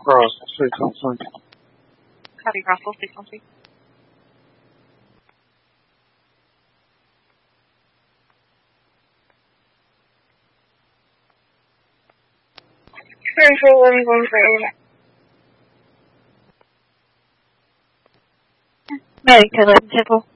613. Copy, Russell, 613. Central 113. Medic 11 Temple.